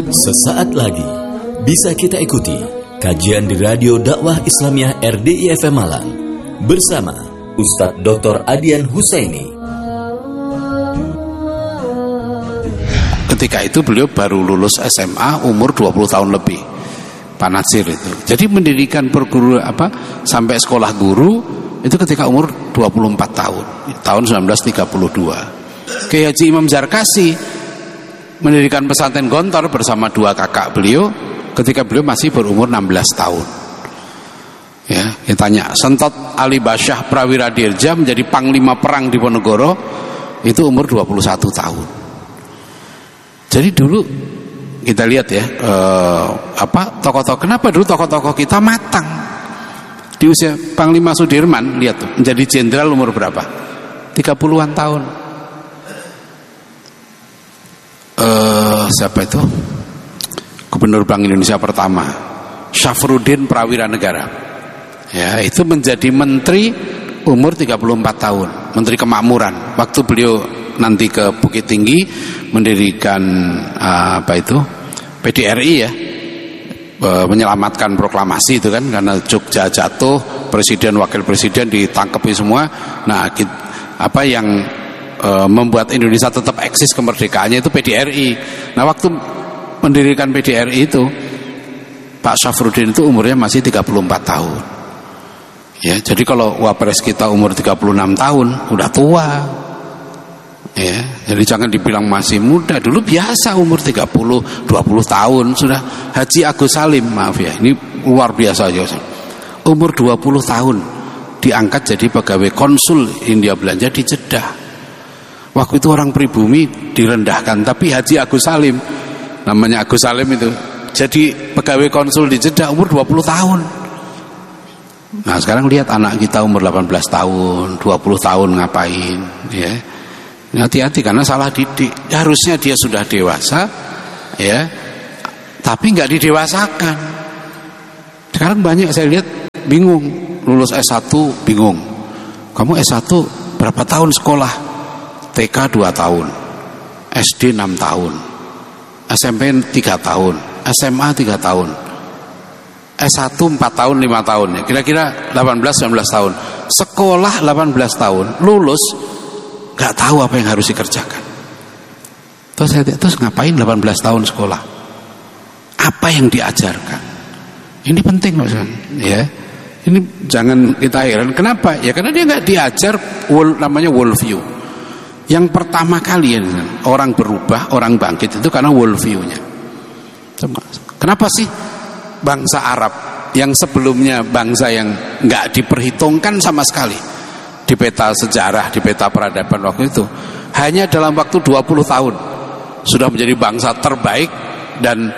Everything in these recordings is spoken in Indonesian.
Sesaat lagi bisa kita ikuti kajian di Radio Dakwah Islamiyah RDI FM Malang bersama Ustadz Dr. Adian Husaini. Ketika itu beliau baru lulus SMA umur 20 tahun lebih, Pak Natsir itu. Jadi mendirikan perguruan sampai sekolah guru itu ketika umur 24 tahun, tahun 1932. Kiai Haji Imam Zarkasi mendirikan pesantren Gontor bersama dua kakak beliau ketika beliau masih berumur 16 tahun. Ya, kita tanya, Sentot Ali Basyah Prawira Dirja menjadi panglima perang di Ponorogo itu umur 21 tahun. Jadi dulu kita lihat ya, tokoh-tokoh, kenapa dulu tokoh-tokoh kita matang. Di usia Panglima Sudirman, lihat tuh, menjadi jenderal umur berapa? 30-an tahun. Siapa itu? Gubernur Bank Indonesia pertama, Syafruddin Prawira Negara. Ya, itu menjadi menteri umur 34 tahun, menteri kemakmuran. Waktu beliau nanti ke Bukit Tinggi mendirikan PDRI ya, menyelamatkan proklamasi itu kan, karena Jogja jatuh, presiden wakil presiden ditangkapi semua. Nah, apa yang membuat Indonesia tetap eksis kemerdekaannya itu PDRI. Nah, waktu mendirikan PDRI itu Pak Syafruddin itu umurnya masih 34 tahun. Ya, jadi kalau wapres kita umur 36 tahun udah tua. Ya, jadi jangan dibilang masih muda. Dulu biasa umur 30, 20 tahun sudah. Haji Agus Salim, maaf ya, ini luar biasa aja. Umur 20 tahun diangkat jadi pegawai konsul Hindia Belanda di Jeddah. Waktu itu orang pribumi direndahkan, tapi Haji Agus Salim, namanya Agus Salim itu, jadi pegawai konsul di Jeddah umur 20 tahun. Nah, sekarang lihat anak kita umur 18 tahun, 20 tahun ngapain, ya. Hati-hati karena salah didik. Harusnya dia sudah dewasa, ya, tapi nggak didewasakan. Sekarang banyak saya lihat bingung, lulus S1 bingung. Kamu S1 berapa tahun sekolah? TK 2 tahun, SD 6 tahun, SMP 3 tahun, SMA 3 tahun, S1 4 tahun 5 tahun ya. Kira-kira 18-19 tahun. Sekolah 18 tahun, lulus gak tahu apa yang harus dikerjakan. Terus ngapain 18 tahun sekolah? Apa yang diajarkan? Ini penting maksudnya, ya. Ini jangan kita heran. Kenapa? Ya karena dia gak diajar namanya world view. Yang pertama kali ya, orang berubah, orang bangkit itu karena world view-nya. Kenapa sih bangsa Arab yang sebelumnya bangsa yang gak diperhitungkan sama sekali di peta sejarah, di peta peradaban waktu itu, hanya dalam waktu 20 tahun sudah menjadi bangsa terbaik, dan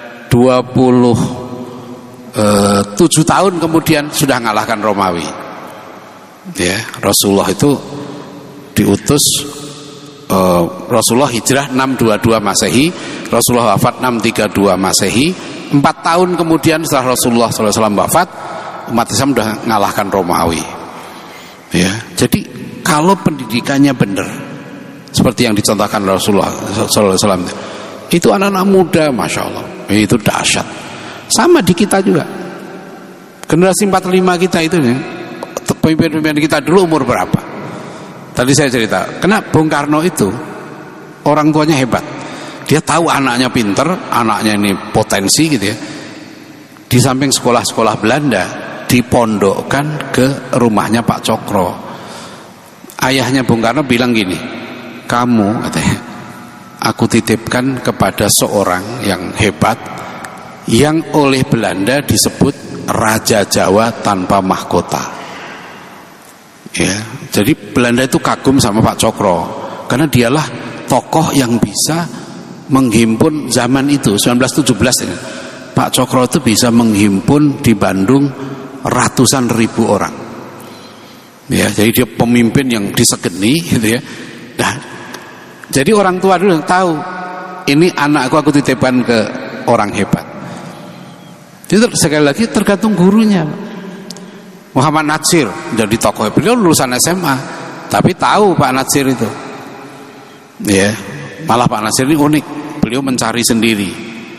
27 tahun kemudian sudah ngalahkan Romawi. Ya, Rasulullah itu diutus, Rasulullah hijrah 622 Masehi, Rasulullah wafat 632 Masehi. 4 tahun kemudian setelah Rasulullah SAW wafat, umat Islam sudah ngalahkan Romawi. Ya, jadi kalau pendidikannya benar seperti yang dicontohkan Rasulullah SAW, itu anak-anak muda, masya Allah, itu dahsyat. Sama di kita juga, generasi 45 kita itu nih, pemimpin-pemimpin kita dulu umur berapa? Tadi saya cerita, karena Bung Karno itu orang tuanya hebat. Dia tahu anaknya pinter, anaknya ini potensi gitu ya. Di samping sekolah-sekolah Belanda, dipondokkan ke rumahnya Pak Cokro. Ayahnya Bung Karno bilang gini, kamu katanya, aku titipkan kepada seorang yang hebat, yang oleh Belanda disebut Raja Jawa tanpa mahkota. Ya, jadi Belanda itu kagum sama Pak Cokro karena dialah tokoh yang bisa menghimpun zaman itu 1917 ini. Pak Cokro itu bisa menghimpun di Bandung ratusan ribu orang. Ya, jadi dia pemimpin yang disegeni gitu ya. Nah, jadi orang tua dulu yang tahu ini anakku, aku titipkan ke orang hebat. Jadi sekali lagi tergantung gurunya. Muhammad Natsir jadi tokoh, beliau lulusan SMA tapi tahu Pak Natsir itu. Ya, malah Pak Natsir ini unik, beliau mencari sendiri.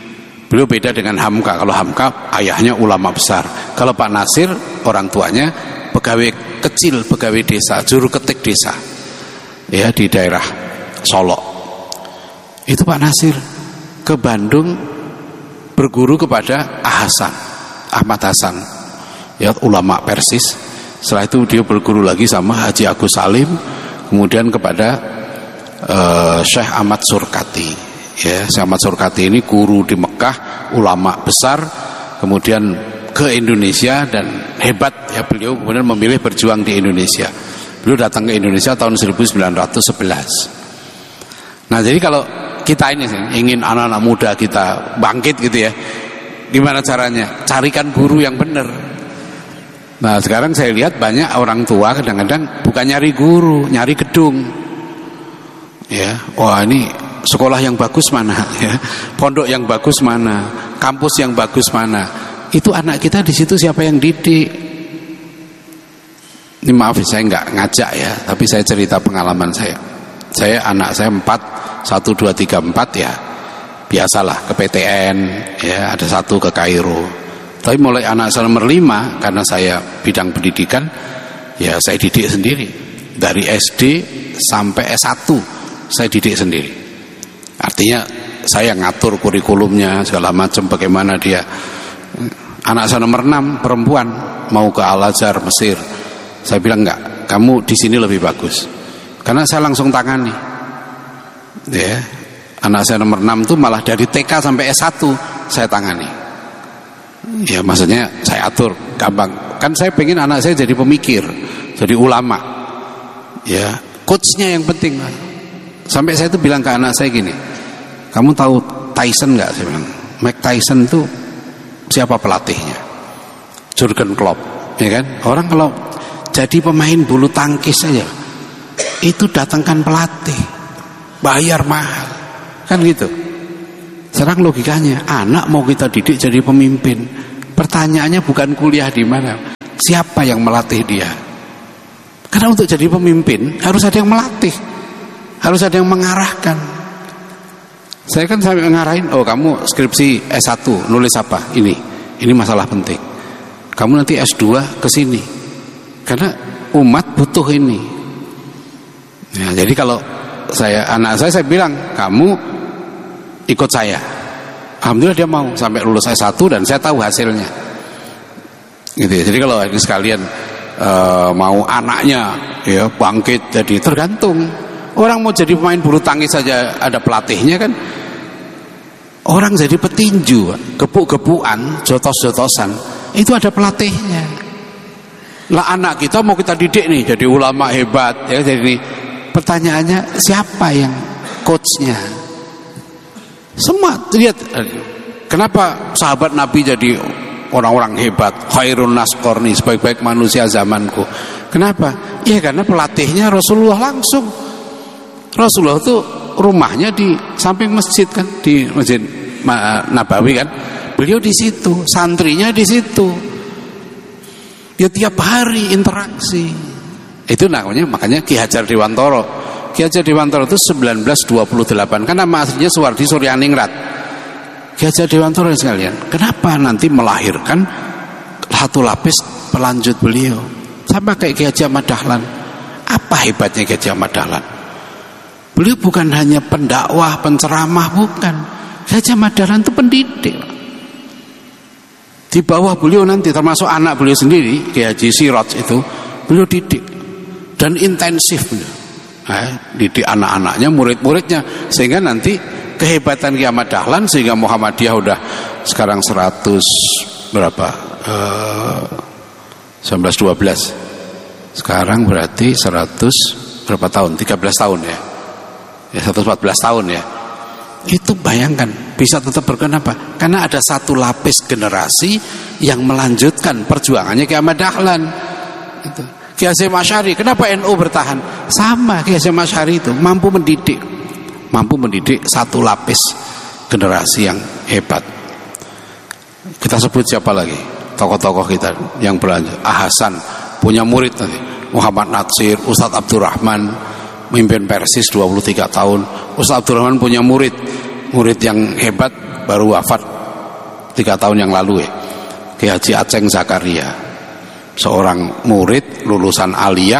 Beliau beda dengan Hamka. Kalau Hamka ayahnya ulama besar. Kalau Pak Nasir orang tuanya pegawai kecil, pegawai desa, juru ketik desa, ya, di daerah Solok. Itu Pak Nasir ke Bandung berguru kepada Ahmad Hasan, ya, ulama Persis. Setelah itu dia berguru lagi sama Haji Agus Salim, kemudian kepada Syekh Ahmad Surkati. Ya, Syekh Ahmad Surkati ini guru di Mekah, ulama besar, kemudian ke Indonesia dan hebat, ya, beliau kemudian memilih berjuang di Indonesia. Beliau datang ke Indonesia tahun 1911. Nah, jadi kalau kita ini ingin anak-anak muda kita bangkit gitu ya, gimana caranya? Carikan guru yang benar. Nah, sekarang saya lihat banyak orang tua kadang-kadang bukan nyari guru, nyari gedung. Ya, wah, ini sekolah yang bagus mana, ya, pondok yang bagus mana, kampus yang bagus mana. Itu anak kita di situ siapa yang didik? Ini maaf saya nggak ngajak ya, tapi saya cerita pengalaman saya. Anak saya 4, 1, 2, 3, 4 ya. Biasalah ke PTN, ya, ada 1 ke Kairo. Tapi mulai anak saya nomor 5, karena saya bidang pendidikan, ya saya didik sendiri. Dari SD sampai S1 saya didik sendiri. Artinya saya ngatur kurikulumnya segala macam, bagaimana dia. Anak saya nomor 6 perempuan mau ke Al-Azhar Mesir. Saya bilang enggak, kamu di sini lebih bagus. Karena saya langsung tangani. Ya. Anak saya nomor 6 itu malah dari TK sampai S1 saya tangani. Ya, maksudnya saya atur gampang. Kan saya pengen anak saya jadi pemikir, jadi ulama. Ya, coachnya yang penting. Sampai saya itu bilang ke anak saya gini, kamu tahu Tyson nggak? Saya bilang, Mike Tyson itu siapa pelatihnya? Jurgen Klopp, ya kan? Orang kalau jadi pemain bulu tangkis saja, itu datangkan pelatih, bayar mahal, kan gitu. Sekarang logikanya, anak mau kita didik jadi pemimpin, pertanyaannya bukan kuliah di mana, siapa yang melatih dia? Karena untuk jadi pemimpin harus ada yang melatih, harus ada yang mengarahkan. Saya kan sampai ngarahin, oh kamu skripsi S1 nulis apa? Ini masalah penting. Kamu nanti S2 ke sini. Karena umat butuh ini. Ya, jadi kalau anak saya bilang, kamu ikut saya. Alhamdulillah dia mau sampai lulus S1 dan saya tahu hasilnya. Gitu ya. Jadi kalau ini sekalian mau anaknya ya bangkit, jadi tergantung. Orang mau jadi pemain bulu tangkis saja ada pelatihnya kan. Orang jadi petinju, gepuk-gepukan, jotos-jotosan, itu ada pelatihnya. Lah anak kita mau kita didik nih jadi ulama hebat ya, jadi pertanyaannya siapa yang coachnya? Semua lihat kenapa sahabat Nabi jadi orang-orang hebat, khairun nas qarni, sebaik-baik manusia zamanku. Kenapa? Ya karena pelatihnya Rasulullah langsung. Rasulullah itu rumahnya di samping masjid kan, di Masjid Nabawi kan. Beliau di situ, santrinya di situ. Ya tiap hari interaksi. Itu namanya makanya Ki Hajar Dewantoro. Ki Hajar Dewantoro itu 1928 kan nama aslinya Suwardi Suryaningrat. Ki Hajar Dewantoro sekalian, kenapa nanti melahirkan satu lapis pelanjut beliau? Sama kayak Ki Haji Ahmad Dahlan. Apa hebatnya Ki Haji Ahmad Dahlan? Beliau bukan hanya pendakwah, penceramah, bukan. Ki Haji Ahmad Dahlan itu pendidik. Di bawah beliau nanti termasuk anak beliau sendiri, Ki Haji Siraj itu, beliau didik dan intensif beliau. Didik anak-anaknya, murid-muridnya, sehingga nanti kehebatan Ki Ahmad Dahlan sehingga Muhammadiyah udah sekarang 100 berapa? 1912. Sekarang berarti 100 berapa tahun? 13 tahun ya. Ya 114 tahun ya. Itu bayangkan bisa tetap berkenapa? Karena ada satu lapis generasi yang melanjutkan perjuangannya Ki Ahmad Dahlan. Itu. Ki Hasyim Asy'ari, kenapa NU bertahan? Sama Ki Hasyim Asy'ari itu mampu mendidik satu lapis generasi yang hebat. Kita sebut siapa lagi? Tokoh-tokoh kita yang berlanjut. Hasan punya murid nanti. Muhammad Natsir, Ustadz Abdurrahman memimpin Persis 23 tahun. Ustadz Abdurrahman punya murid yang hebat baru wafat 3 tahun yang lalu ya, Kiai Haji Aceng Zakaria, seorang murid lulusan aliyah.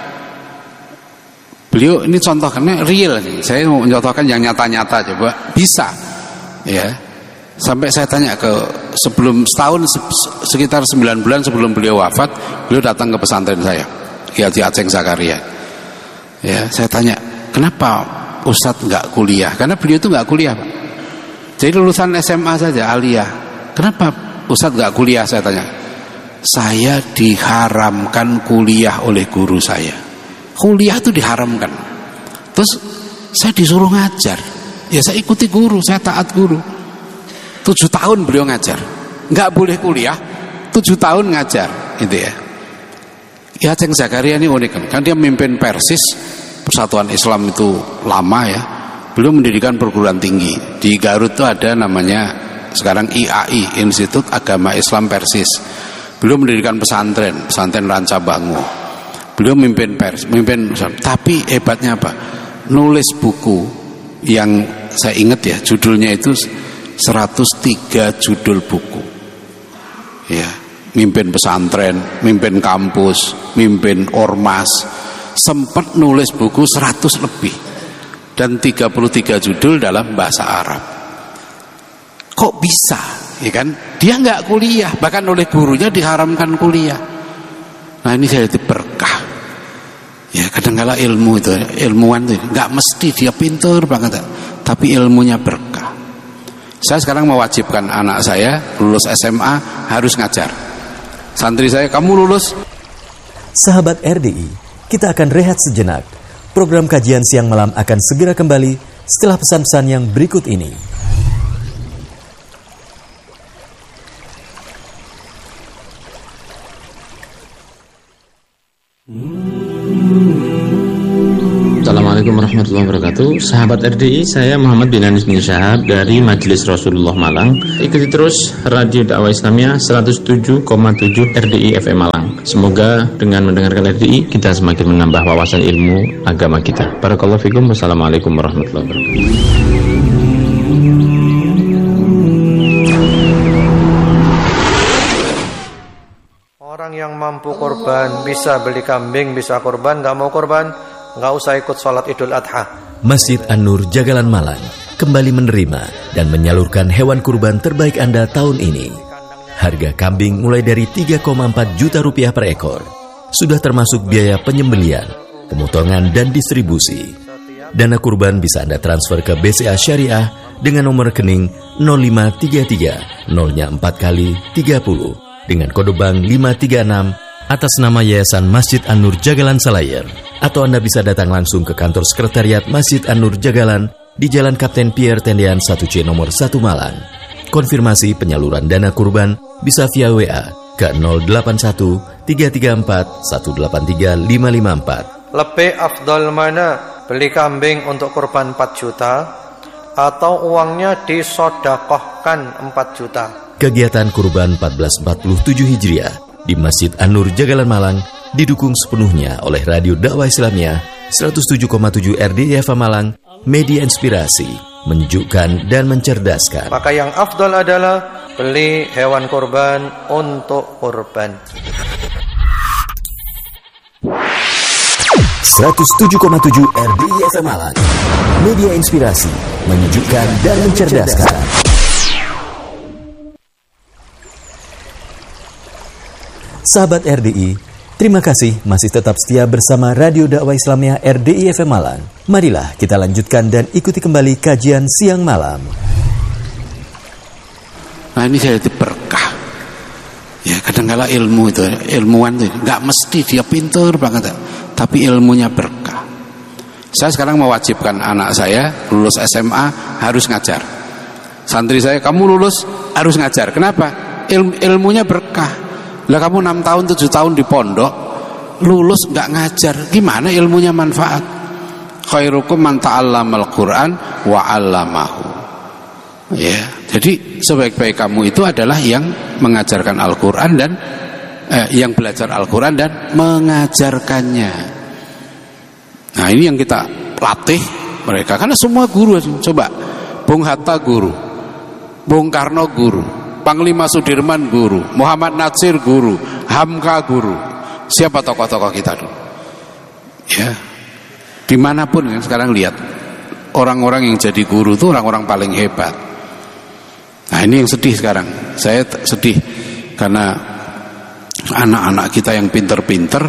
Beliau ini contohnya real nih. Saya mau mencontohkan yang nyata-nyata coba bisa ya. Sampai saya tanya ke sebelum setahun sekitar 9 bulan sebelum beliau wafat, beliau datang ke pesantren saya, Kiai Haji Aceng Zakaria. Ya, saya tanya, "Kenapa Ustadz nggak kuliah?" Karena beliau itu nggak kuliah, Pak. Jadi lulusan SMA saja aliyah. "Kenapa Ustadz nggak kuliah?" Saya tanya. "Saya diharamkan kuliah oleh guru saya." Kuliah itu diharamkan. Terus saya disuruh ngajar. Ya saya ikuti guru, saya taat guru. 7 tahun beliau ngajar. Nggak boleh kuliah, 7 tahun ngajar, gitu ya. Ya Aceng Zakaria ini unik kan dia memimpin Persis, Persatuan Islam itu lama ya. Beliau mendirikan perguruan tinggi. Di Garut itu ada namanya sekarang IAI, Institut Agama Islam Persis. Beliau mendirikan pesantren Ranca Bangu. Beliau memimpin tapi hebatnya apa? Nulis buku yang saya ingat ya, judulnya itu 103 judul buku. Ya, mimpin pesantren, mimpin kampus, mimpin ormas, sempat nulis buku 100 lebih dan 33 judul dalam bahasa Arab. Kok bisa? Ya kan? Dia nggak kuliah, bahkan oleh gurunya diharamkan kuliah. Nah ini saya berkah. Ya kadang-kala ilmu itu, ilmuwan itu nggak mesti dia pintar banget, tapi ilmunya berkah. Saya sekarang mewajibkan anak saya lulus SMA harus ngajar. Santri saya, kamu lulus. Sahabat RDI, kita akan rehat sejenak. Program kajian siang malam akan segera kembali setelah pesan-pesan yang berikut ini. Assalamualaikum warahmatullahi wabarakatuh. Sahabat RDI, saya Muhammad bin Anis bin Syahab dari Majelis Rasulullah Malang. Ikuti terus Radio Dakwah Islamiyah 107,7 RDI FM Malang. Semoga dengan mendengarkan RDI kita semakin menambah wawasan ilmu agama kita. Barakallahu fikum. Wassalamualaikum warahmatullahi wabarakatuh. Orang yang mampu korban bisa beli kambing, bisa korban, nggak mau korban, nggak usah ikut sholat Idul Adha. Masjid An-Nur Jagalan Malang kembali menerima dan menyalurkan hewan kurban terbaik Anda tahun ini. Harga kambing mulai dari 3,4 juta rupiah per ekor. Sudah termasuk biaya penyembelian, pemotongan dan distribusi. Dana kurban bisa Anda transfer ke BCA Syariah dengan nomor rekening 0533 0-nya 4 kali 30 dengan kode bank 536 atas nama Yayasan Masjid An-Nur Jagalan Selayar, atau Anda bisa datang langsung ke kantor sekretariat Masjid An-Nur Jagalan di Jalan Kapten Pierre Tendean 1C nomor 1 Malang. Konfirmasi penyaluran dana kurban bisa via WA ke 081 334 183 554. Lebih afdal mana? Beli kambing untuk kurban 4 juta atau uangnya disodakohkan 4 juta? Kegiatan kurban 1447 Hijriah di Masjid An-Nur Jagalan Malang didukung sepenuhnya oleh Radio Dakwah Islamiyah 107,7 RDI FM Malang, media inspirasi, menyejukkan dan mencerdaskan. Maka yang afdal adalah beli hewan kurban untuk kurban. 107,7 RDI FM Malang, media inspirasi, menyejukkan dan mencerdaskan. Sahabat RDI, terima kasih masih tetap setia bersama Radio Dakwah Islamiyah RDI FM Malang. Marilah kita lanjutkan dan ikuti kembali kajian siang malam. Nah ini saya berkah. Ya kadang-kala ilmu itu, ilmuwan itu nggak mesti dia pintar banget, tapi ilmunya berkah. Saya sekarang mewajibkan anak saya lulus SMA harus ngajar. Santri saya, kamu lulus harus ngajar. Kenapa? Ilmunya berkah. Lah kamu 6 tahun 7 tahun di pondok, lulus nggak ngajar, gimana ilmunya manfaat? Khairukum man ta'allamal Qur'an wa 'allamahu. Ya, jadi sebaik-baik kamu itu adalah yang mengajarkan Al-Qur'an dan yang belajar Al-Qur'an dan mengajarkannya. Nah, ini yang kita latih mereka, karena semua guru. Coba Bung Hatta guru, Bung Karno guru, Panglima Sudirman guru, Muhammad Natsir guru, Hamka guru. Siapa tokoh-tokoh kita dulu? Ya, dimanapun kan sekarang lihat orang-orang yang jadi guru itu orang-orang paling hebat. Nah ini yang sedih sekarang. Saya sedih karena anak-anak kita yang pinter-pinter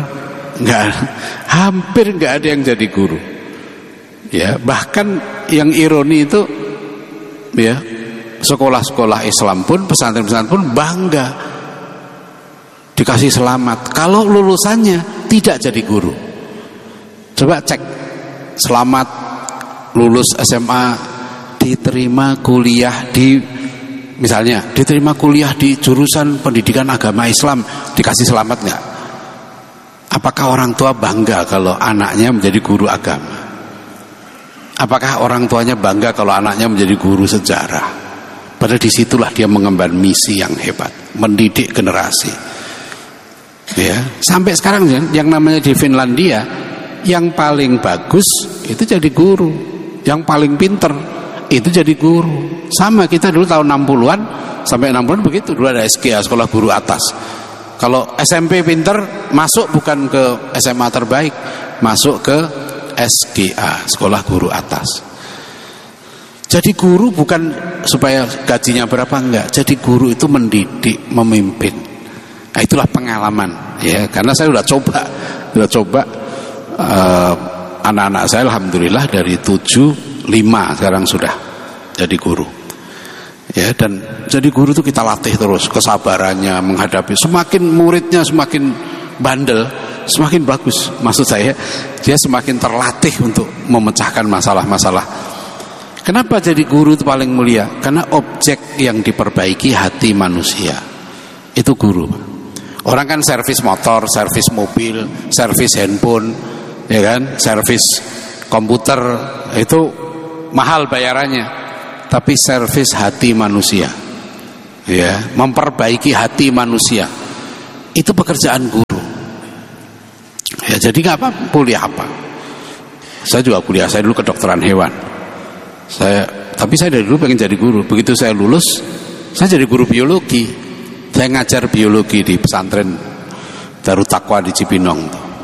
hampir nggak ada yang jadi guru. Ya, bahkan yang ironi itu ya, sekolah-sekolah Islam pun, pesantren-pesantren pun bangga dikasih selamat kalau lulusannya tidak jadi guru. Coba cek, selamat lulus SMA diterima kuliah di, misalnya diterima kuliah di jurusan pendidikan agama Islam, dikasih selamat nggak? Apakah orang tua bangga kalau anaknya menjadi guru agama? Apakah orang tuanya bangga kalau anaknya menjadi guru sejarah? Padahal disitulah dia mengemban misi yang hebat, mendidik generasi. Ya, sampai sekarang yang namanya di Finlandia, yang paling bagus itu jadi guru, yang paling pinter itu jadi guru. Sama kita dulu tahun 60-an sampai 60-an begitu, dulu ada SGA, sekolah guru atas. Kalau SMP pinter masuk bukan ke SMA terbaik, masuk ke SGA, sekolah guru atas. Jadi guru bukan supaya gajinya berapa, enggak. Jadi guru itu mendidik, memimpin. Nah, itulah pengalaman ya, karena saya sudah coba anak-anak saya alhamdulillah dari 7, 5 sekarang sudah jadi guru. Ya, dan jadi guru itu kita latih terus kesabarannya menghadapi, semakin muridnya semakin bandel, semakin bagus. Maksud saya, dia semakin terlatih untuk memecahkan masalah-masalah. Kenapa jadi guru itu paling mulia? Karena objek yang diperbaiki hati manusia. Itu guru. Orang kan servis motor, servis mobil, servis handphone, ya kan, servis komputer, itu mahal bayarannya. Tapi servis hati manusia, ya, memperbaiki hati manusia, itu pekerjaan guru. Ya, jadi nggak apa, kuliah apa? Saya juga kuliah, saya dulu kedokteran hewan. Tapi saya dari dulu pengen jadi guru. Begitu saya lulus, saya jadi guru biologi. Saya ngajar biologi di pesantren Darut Taqwa di Cipinong.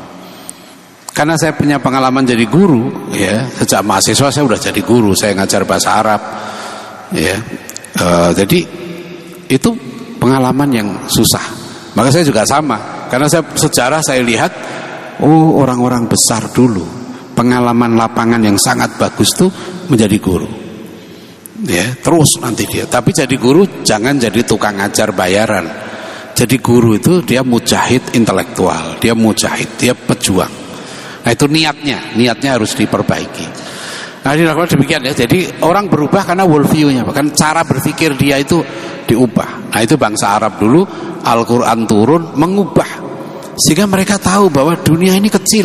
Karena saya punya pengalaman jadi guru, ya, sejak mahasiswa saya udah jadi guru. Saya ngajar bahasa Arab, ya. Jadi itu pengalaman yang susah. Maka saya juga sama. Karena sejarah saya lihat, orang-orang besar dulu pengalaman lapangan yang sangat bagus tuh menjadi guru. Ya, terus nanti dia. Tapi jadi guru jangan jadi tukang ngajar bayaran. Jadi guru itu dia mujahid intelektual, dia mujahid, dia pejuang. Nah itu niatnya harus diperbaiki. Nah dilakukan demikian ya. Jadi orang berubah karena worldview-nya, bahkan cara berpikir dia itu diubah. Nah itu bangsa Arab dulu, Al-Quran turun mengubah, sehingga mereka tahu bahwa dunia ini kecil,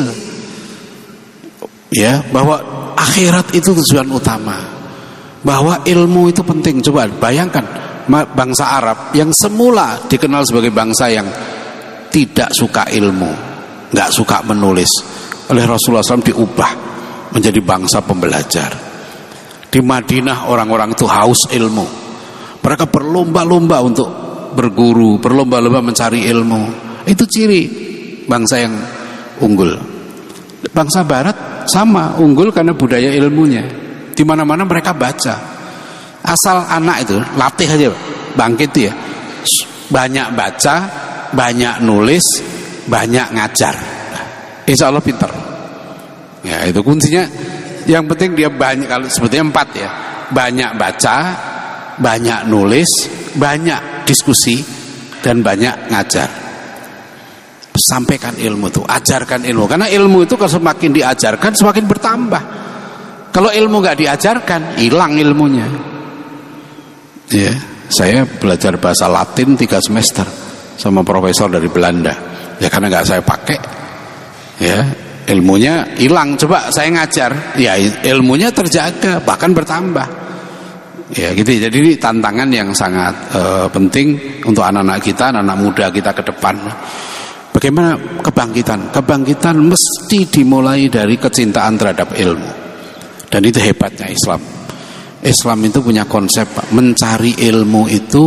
ya, bahwa akhirat itu tujuan utama, bahwa ilmu itu penting. Coba bayangkan bangsa Arab yang semula dikenal sebagai bangsa yang tidak suka ilmu, nggak suka menulis, oleh Rasulullah SAW diubah menjadi bangsa pembelajar. Di Madinah orang-orang itu haus ilmu, mereka berlomba-lomba untuk berguru, berlomba-lomba mencari ilmu. Itu ciri bangsa yang unggul. Bangsa Barat sama, unggul karena budaya ilmunya. Di mana-mana mereka baca. Asal anak itu latih aja, bangkit ya. Banyak baca, banyak nulis, banyak ngajar. Insya Allah pintar. Ya itu kuncinya. Yang penting dia banyak, kalau sebetulnya 4 ya. Banyak baca, banyak nulis, banyak diskusi, dan banyak ngajar. Sampaikan ilmu itu, ajarkan ilmu. Karena ilmu itu kalau semakin diajarkan semakin bertambah. Kalau ilmu nggak diajarkan, hilang ilmunya. Ya, saya belajar bahasa Latin 3 semester sama profesor dari Belanda. Ya karena nggak saya pakai, ya ilmunya hilang. Coba saya ngajar, ya ilmunya terjaga bahkan bertambah. Ya gitu. Jadi ini tantangan yang sangat penting untuk anak-anak kita, anak-anak muda kita ke depan. Bagaimana kebangkitan? Kebangkitan mesti dimulai dari kecintaan terhadap ilmu. Dan itu hebatnya Islam. Islam itu punya konsep, mencari ilmu itu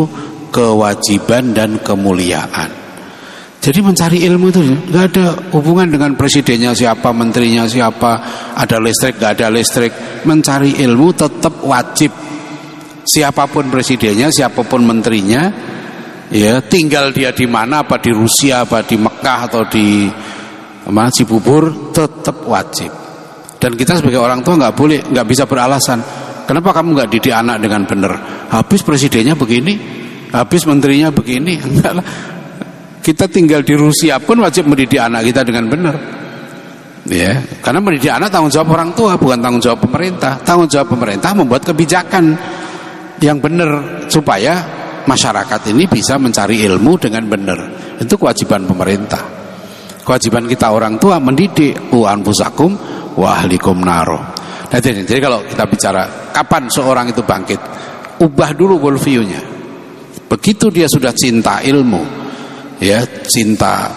kewajiban dan kemuliaan. Jadi mencari ilmu itu nggak ada hubungan dengan presidennya siapa, menterinya siapa, ada listrik nggak ada listrik. Mencari ilmu tetap wajib. Siapapun presidennya, siapapun menterinya, ya tinggal dia di mana, apa di Rusia, apa di Mekah atau di Cibubur, tetap wajib. Dan kita sebagai orang tua nggak bisa beralasan. Kenapa kamu nggak didik anak dengan benar? Habis presidennya begini, habis menterinya begini, enggak lah. Kita tinggal di Rusia pun wajib mendidik anak kita dengan benar. Ya, karena mendidik anak tanggung jawab orang tua, bukan tanggung jawab pemerintah. Tanggung jawab pemerintah membuat kebijakan yang benar supaya masyarakat ini bisa mencari ilmu dengan benar. Itu kewajiban pemerintah. Kewajiban kita orang tua mendidik anfusakum wa ahlikum naro. Nah, jadi kalau kita bicara kapan seorang itu bangkit, ubah dulu worldview-nya. Begitu dia sudah cinta ilmu, ya cinta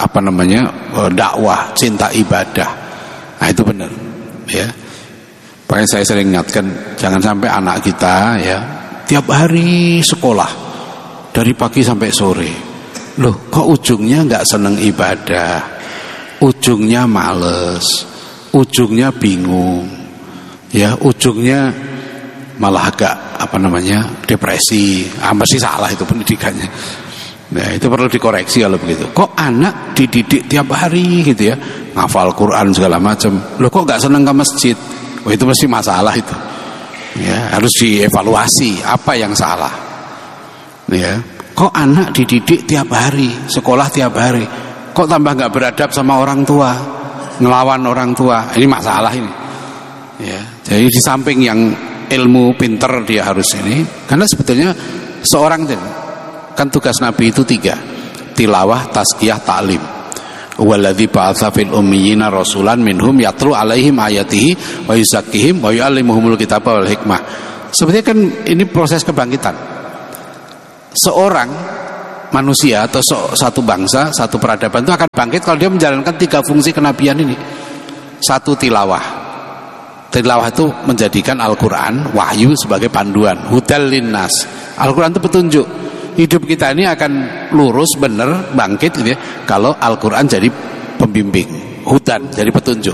dakwah, cinta ibadah, nah itu benar, ya. Makanya saya sering ingatkan jangan sampai anak kita ya tiap hari sekolah dari pagi sampai sore, loh kok ujungnya nggak seneng ibadah, ujungnya males, ujungnya bingung, ya ujungnya malah agak depresi, mesti salah itu pendidikannya. Nah itu perlu dikoreksi kalau begitu. Kok anak dididik tiap hari gitu ya, ngafal Quran segala macam, loh kok nggak seneng ke masjid? Oh itu pasti masalah itu. Ya harus dievaluasi apa yang salah. Ya kok anak dididik tiap hari, sekolah tiap hari, kok tambah nggak beradab sama orang tua, ngelawan orang tua, ini masalah ini. Ya jadi di samping yang ilmu pinter dia harus ini, karena sebetulnya seorang kan tugas Nabi itu 3, tilawah, tazkiyah, ta'lim. Walladzi ba'atsa fil ummiyina rasulan minhum yatlu alaihim ayatihi wa yuzakkihim wa yu'allimuhumul kitaba wal hikmah. Sebenarnya kan ini proses kebangkitan. Seorang manusia atau satu bangsa, satu peradaban itu akan bangkit kalau dia menjalankan 3 fungsi kenabian ini. 1, tilawah. Tilawah itu menjadikan Al-Quran, wahyu sebagai panduan, hudal linnas. Al-Quran itu petunjuk. Hidup kita ini akan lurus, benar, bangkit gitu ya, kalau Al-Quran jadi pembimbing, hudan jadi petunjuk.